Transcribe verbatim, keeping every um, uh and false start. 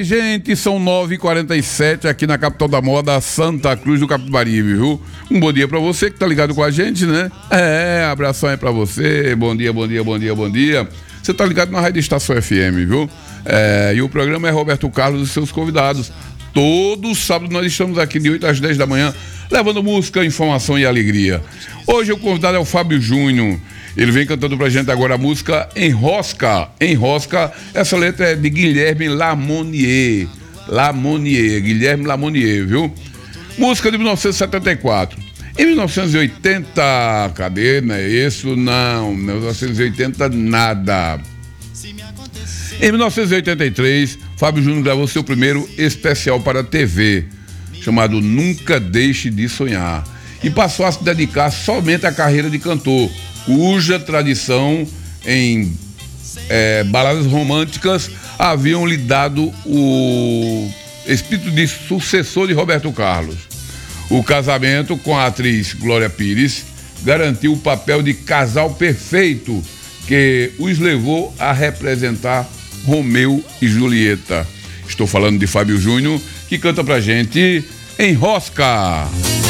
Ei, gente, são nove e quarenta e sete aqui na capital da moda, Santa Cruz do Capibaribe, viu? Um bom dia pra você que tá ligado com a gente, né? É, abração aí pra você. Bom dia, bom dia, bom dia, bom dia. Você tá ligado na Rádio Estação F M, viu? É, e o programa é Roberto Carlos e seus convidados. Todo sábado nós estamos aqui de oito às dez da manhã, levando música, informação e alegria. Hoje o convidado é o Fábio Júnior. Ele vem cantando pra gente agora a música Enrosca. Enrosca, essa letra é de Guilherme Lamonier. Lamonier, Guilherme Lamonier, viu? Música de mil novecentos e setenta e quatro. Em mil novecentos e oitenta, cadê? Não é isso? Não, mil novecentos e oitenta nada. Em mil novecentos e oitenta e três, Fábio Júnior gravou seu primeiro especial para a T V, chamado Nunca Deixe de Sonhar, e passou a se dedicar somente à carreira de cantor, cuja tradição em é, baladas românticas haviam lhe dado o espírito de sucessor de Roberto Carlos. O casamento com a atriz Glória Pires garantiu o papel de casal perfeito que os levou a representar Romeu e Julieta. Estou falando de Fábio Júnior, que canta pra gente Enrosca.